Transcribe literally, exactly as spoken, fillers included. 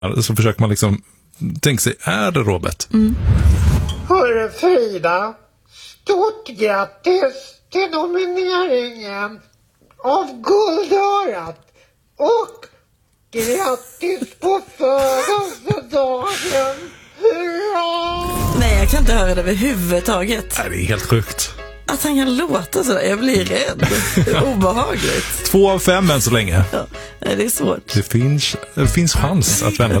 Så försöker man liksom tänka sig, är det Robert? Mm. Hörru Frida, stort grattis till nomineringen av Guldörat och grattis på födelsedagen. Hurra! Nej, jag kan inte höra det överhuvudtaget. Nej, det är helt sjukt. Att han kan låta så, jag blir rädd. Det är obehagligt. Två av fem än så länge. Ja, det är svårt. Det finns, det finns chans att vända